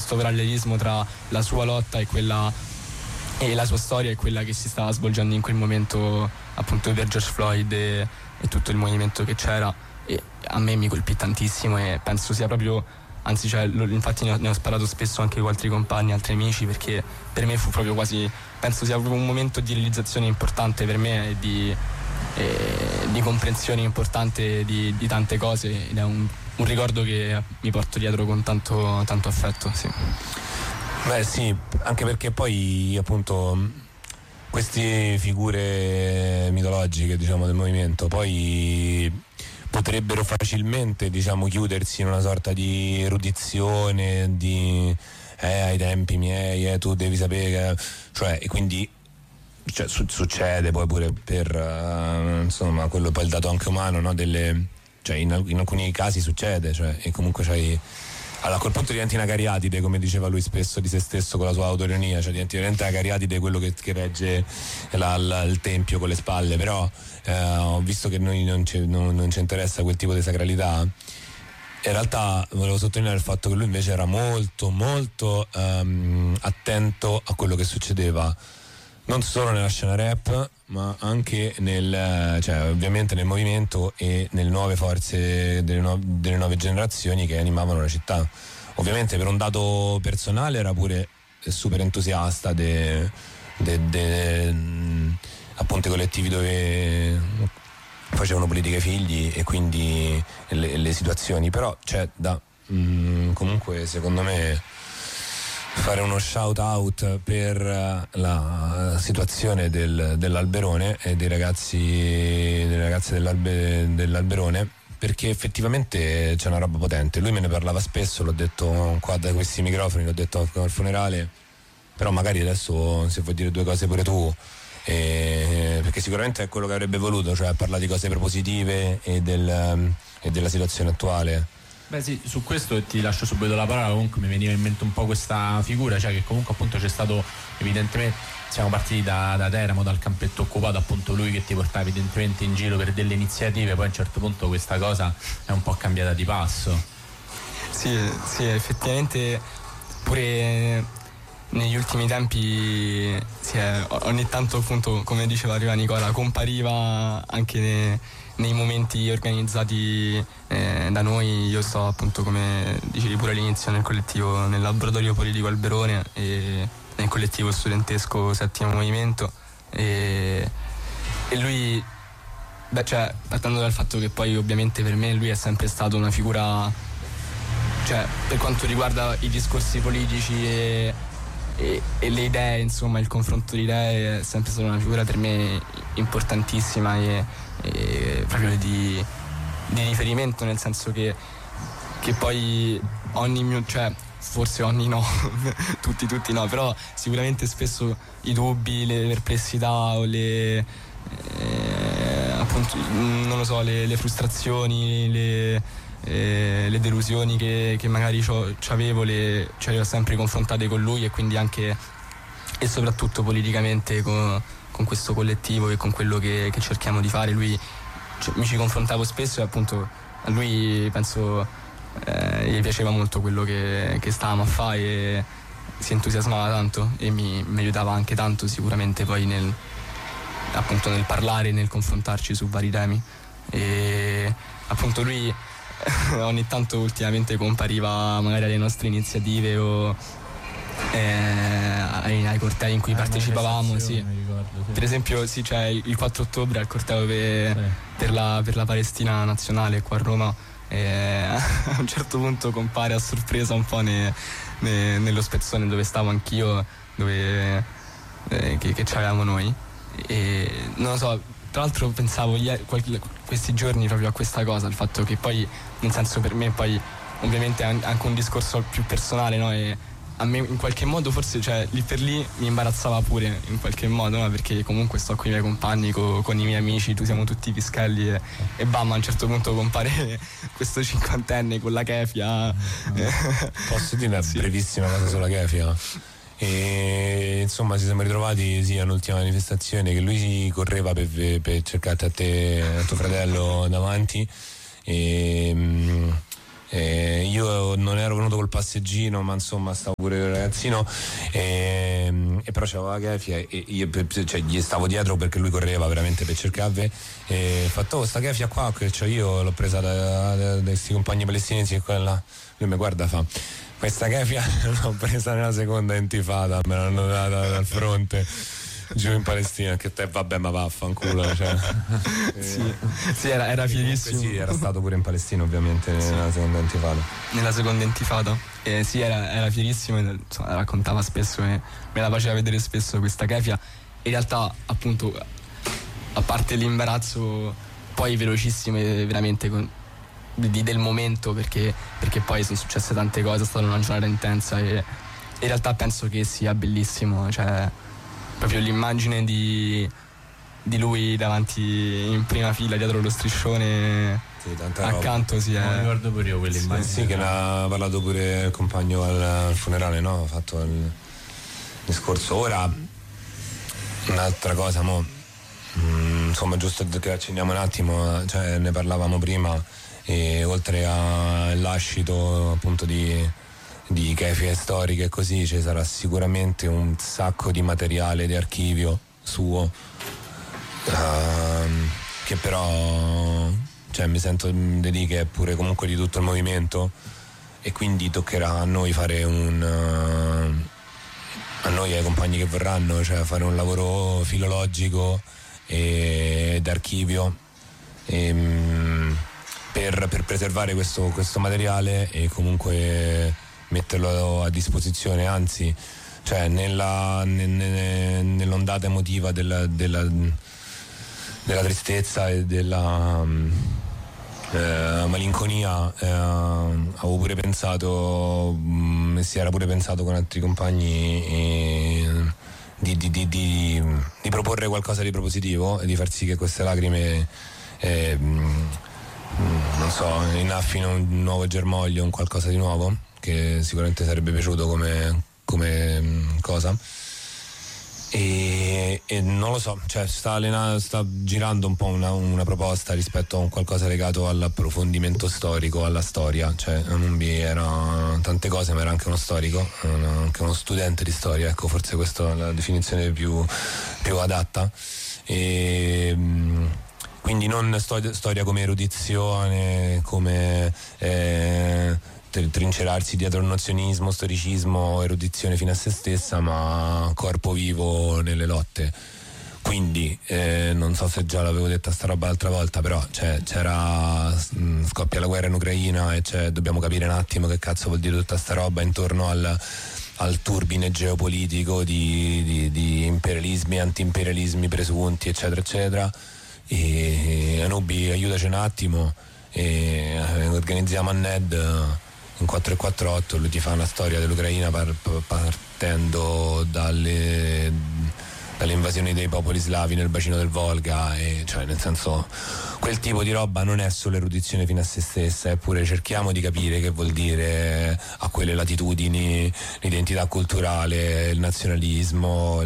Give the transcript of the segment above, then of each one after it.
sto parallelismo tra la sua lotta e quella e la sua storia e quella che si stava svolgendo in quel momento, appunto, per George Floyd e tutto il movimento che c'era, e a me mi colpì tantissimo e penso sia proprio, anzi, cioè, infatti ne ho sparato spesso anche con altri compagni, altri amici, perché per me fu proprio quasi, penso sia proprio un momento di realizzazione importante per me e di comprensione importante di tante cose, ed è un ricordo che mi porto dietro con tanto affetto, sì. Beh sì, anche perché poi appunto queste figure mitologiche, diciamo, del movimento poi potrebbero facilmente, diciamo, chiudersi in una sorta di erudizione di ai tempi miei, tu devi sapere, cioè, e quindi cioè, succede poi pure per insomma, quello poi il dato anche umano, no? Cioè in alcuni casi succede, cioè, e comunque c'hai, allora a quel punto diventi una cariatide, come diceva lui spesso di se stesso con la sua autoironia, cioè diventi veramente una cariatide, quello che regge il tempio con le spalle. Però visto che noi non ci interessa quel tipo di sacralità, in realtà volevo sottolineare il fatto che lui invece era molto molto attento a quello che succedeva non solo nella scena rap, ma anche cioè ovviamente nel movimento e nelle nuove forze delle nuove generazioni che animavano la città. Ovviamente per un dato personale era pure super entusiasta appunto i collettivi dove facevano politica ai figli e quindi le situazioni, però c'è da comunque secondo me fare uno shout out per la situazione dell'Alberone e delle ragazze dell'Alberone, perché effettivamente c'è una roba potente. Lui me ne parlava spesso, l'ho detto qua da questi microfoni, l'ho detto al funerale, però magari adesso se vuoi dire due cose pure tu, perché sicuramente è quello che avrebbe voluto, cioè parlare di cose propositive e della situazione attuale. Beh sì, su questo ti lascio subito la parola. Comunque mi veniva in mente un po' questa figura, cioè che comunque appunto c'è stato, evidentemente siamo partiti da Teramo, dal campetto occupato, appunto lui che ti portava evidentemente in giro per delle iniziative, poi a un certo punto questa cosa è un po' cambiata di passo. Sì, effettivamente pure negli ultimi tempi ogni tanto, appunto, come diceva prima Nicola, compariva anche nei momenti organizzati da noi. Io sto, appunto, come dicevi pure all'inizio, nel laboratorio politico Alberone e nel collettivo studentesco Settimo Movimento, e lui, cioè, partendo dal fatto che poi ovviamente per me lui è sempre stato una figura, cioè per quanto riguarda i discorsi politici e le idee, insomma il confronto di idee, è sempre stata una figura per me importantissima e proprio di riferimento, nel senso che poi cioè forse ogni no tutti no, però sicuramente spesso i dubbi, le perplessità o appunto non lo so, le frustrazioni, le delusioni che magari c'avevo, ce le ho sempre confrontate con lui, e quindi anche e soprattutto politicamente con questo collettivo e con quello che cerchiamo di fare. Lui, mi ci confrontavo spesso, e appunto a lui penso gli piaceva molto quello che stavamo a fare e si entusiasmava tanto, e mi aiutava anche tanto sicuramente poi nel parlare, nel confrontarci su vari temi. E appunto lui ogni tanto ultimamente compariva magari alle nostre iniziative o ai cortei in cui partecipavamo, sì. Ricordo, sì. Per esempio sì, c'è il 4 ottobre al corteo per la Palestina nazionale qua a Roma, a un certo punto compare a sorpresa un po' nello spezzone dove stavo anch'io, dove che c'avevamo noi, e non lo so, tra l'altro pensavo questi giorni proprio a questa cosa, il fatto che poi, nel senso, per me poi ovviamente è anche un discorso più personale, no? E a me in qualche modo forse, cioè, lì per lì mi imbarazzava pure in qualche modo, no? Perché comunque sto con i miei compagni, con i miei amici, tu siamo tutti pischelli e bam, a un certo punto compare questo cinquantenne con la kefia. Posso dire una brevissima cosa sulla kefia? E insomma ci siamo ritrovati all'ultima manifestazione che lui si correva per cercare a te, a tuo fratello davanti, e Io non ero venuto col passeggino, ma insomma stavo pure il ragazzino, e però c'avevo la kefia e io gli stavo dietro perché lui correva veramente per cercarvi, e ho fatto sta kefia qua che io l'ho presa da questi compagni palestinesi, e quella lui mi guarda, fa: questa kefia l'ho presa nella seconda intifada, me l'hanno data dal fronte giù in Palestina, che te vabbè, ma vaffanculo, cioè. Sì, era fierissimo. Sì, era stato pure in Palestina ovviamente nella seconda intifada. Nella seconda intifada. Sì, era fierissimo, insomma, raccontava spesso e me la faceva vedere spesso questa kefia. In realtà, appunto, a parte l'imbarazzo, poi velocissime veramente del momento, perché poi sono successe tante cose, è stata una giornata intensa e in realtà penso che sia bellissimo, cioè proprio l'immagine di lui davanti in prima fila dietro lo striscione, sì, accanto, sì, non ricordo pure io quell'immagine. Sì, che ne ha parlato pure il compagno al funerale, no? Ha fatto il discorso. Ora un'altra cosa, insomma, giusto che accendiamo un attimo, cioè ne parlavamo prima, e oltre al lascito appunto di kefie storiche e così, ci sarà sicuramente un sacco di materiale di archivio suo, che però, cioè, mi sento di dire che è pure comunque di tutto il movimento, e quindi toccherà a noi fare a noi e ai compagni che vorranno, cioè fare un lavoro filologico e d'archivio per preservare questo materiale e comunque metterlo a disposizione, anzi, cioè nell'ondata emotiva della tristezza e della malinconia, avevo pure pensato, si era pure pensato con altri compagni di proporre qualcosa di propositivo e di far sì che queste lacrime non so, innaffino un nuovo germoglio, un qualcosa di nuovo, che sicuramente sarebbe piaciuto come cosa, e non lo so, cioè sta girando un po' una proposta rispetto a un qualcosa legato all'approfondimento storico, alla storia, cioè Amubi era tante cose ma era anche uno storico, anche uno studente di storia, ecco, forse questa è la definizione più adatta, e quindi non storia come erudizione, come trincerarsi dietro il nozionismo, storicismo, erudizione fino a se stessa, ma corpo vivo nelle lotte. Quindi non so se già l'avevo detta sta roba l'altra volta, però scoppia la guerra in Ucraina e dobbiamo capire un attimo che cazzo vuol dire tutta sta roba intorno al turbine geopolitico di imperialismi, anti-imperialismi presunti, eccetera eccetera. E Anubi, aiutaci un attimo, e organizziamo a NED in 448, lui ti fa una storia dell'Ucraina partendo dalle invasioni dei popoli slavi nel bacino del Volga, e cioè, nel senso, quel tipo di roba non è solo erudizione fino a se stessa, eppure cerchiamo di capire che vuol dire a quelle latitudini l'identità culturale, il nazionalismo,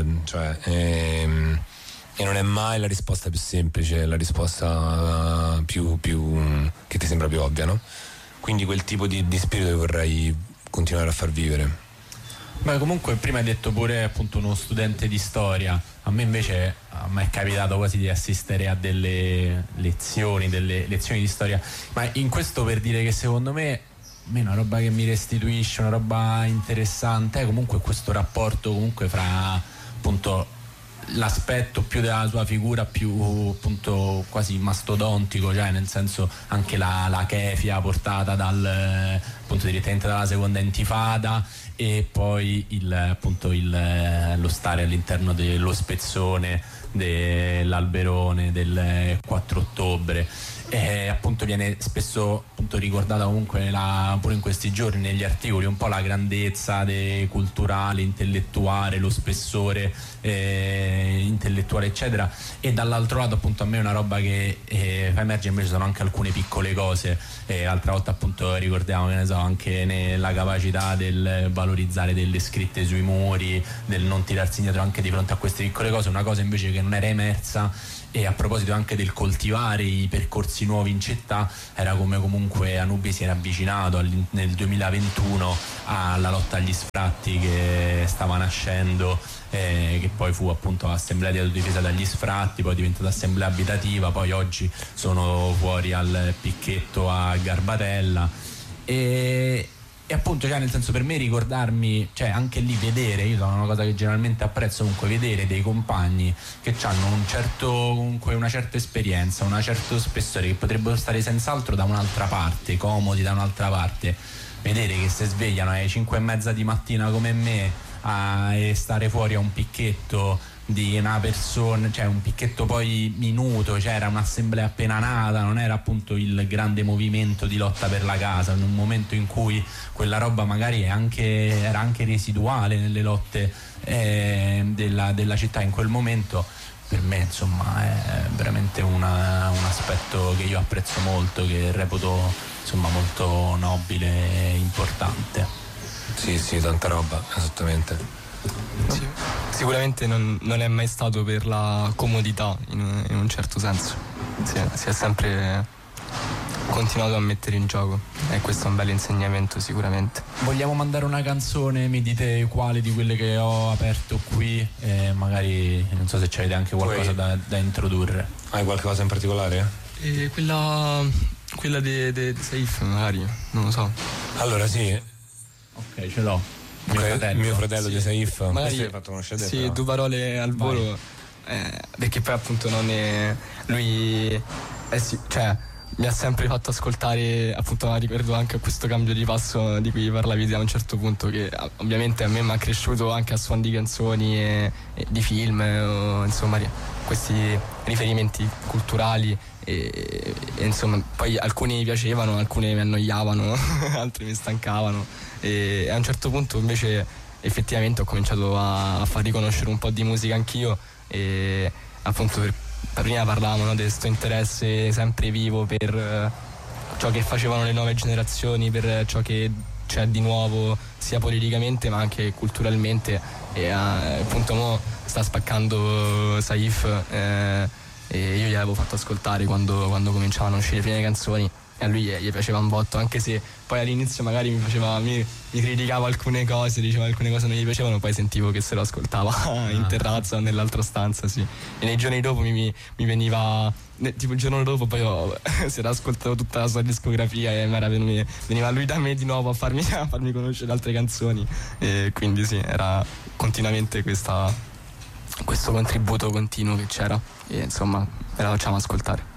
e non è mai la risposta più semplice, la risposta più che ti sembra più ovvia, no? Quindi quel tipo di spirito che vorrei continuare a far vivere. Beh, comunque prima hai detto pure appunto uno studente di storia. A me invece è capitato quasi di assistere a delle lezioni di storia, ma in questo per dire che secondo me è una roba che mi restituisce, una roba interessante, comunque questo rapporto comunque fra appunto l'aspetto più della sua figura più appunto quasi mastodontico, cioè nel senso anche la kefia portata appunto direttamente dalla seconda intifada, e poi lo stare all'interno dello spezzone, dell'alberone del 4 ottobre, appunto viene spesso appunto ricordata comunque pure in questi giorni negli articoli un po' la grandezza culturale, intellettuale, lo spessore intellettuale eccetera, e dall'altro lato appunto a me è una roba che fa emergere invece sono anche alcune piccole cose, l'altra volta appunto ricordiamo, che ne so, anche nella capacità del valorizzare delle scritte sui muri, del non tirarsi indietro anche di fronte a queste piccole cose. Una cosa invece che non era emersa, e a proposito anche del coltivare i percorsi nuovi in città, era come comunque Anubi si era avvicinato nel 2021 alla lotta agli sfratti che stava nascendo, che poi fu appunto assemblea di autodifesa dagli sfratti, poi è diventata assemblea abitativa, poi oggi sono fuori al picchetto a Garbatella, e appunto, cioè, nel senso, per me ricordarmi, cioè anche lì vedere, io sono una cosa che generalmente apprezzo, comunque vedere dei compagni che hanno comunque una certa esperienza, un certo spessore, che potrebbero stare senz'altro da un'altra parte, comodi da un'altra parte, vedere che si svegliano alle 5:30 di mattina come me e stare fuori a un picchetto di una persona, cioè un picchetto poi minuto, c'era un'assemblea appena nata, non era appunto il grande movimento di lotta per la casa, in un momento in cui quella roba magari era anche residuale nelle lotte della città in quel momento. Per me insomma è veramente un aspetto che io apprezzo molto, che reputo insomma molto nobile e importante. Sì, tanta roba, esattamente. Sì. Sicuramente non è mai stato per la comodità in un certo senso, si è sempre continuato a mettere in gioco, e questo è un bel insegnamento sicuramente. Vogliamo mandare una canzone, mi dite quale di quelle che ho aperto qui, magari non so se c'avete anche qualcosa da introdurre. Hai qualcosa in particolare? Quella di Saif magari, non lo so. Allora sì. Ok, ce l'ho. Mio fratello sì. Di Saif. Magari hai fatto conoscere. Sì, però. 2 parole al volo, perché poi appunto lui cioè mi ha sempre fatto ascoltare, appunto ricordo anche questo cambio di passo di cui parlavi a un certo punto, che ovviamente a me mi ha cresciuto anche a suon di canzoni e di film, o insomma questi riferimenti culturali, e insomma poi alcuni mi piacevano, alcuni mi annoiavano altri mi stancavano, e a un certo punto invece effettivamente ho cominciato a far riconoscere un po' di musica anch'io, e appunto prima parlavamo, no, di questo interesse sempre vivo per ciò che facevano le nuove generazioni, per ciò che c'è di nuovo sia politicamente ma anche culturalmente, e appunto mo sta spaccando Saif, e io gliel'avevo fatto ascoltare quando cominciavano a uscire le prime canzoni, e a lui gli piaceva un botto, anche se poi all'inizio magari mi criticava alcune cose, diceva alcune cose non gli piacevano, poi sentivo che se lo ascoltava in terrazza o nell'altra stanza, sì. E nei giorni dopo mi veniva, tipo il giorno dopo poi si era ascoltato tutta la sua discografia, e veniva lui da me di nuovo a farmi conoscere altre canzoni, e quindi sì, era continuamente questo contributo continuo che c'era, e insomma ve la facciamo ascoltare.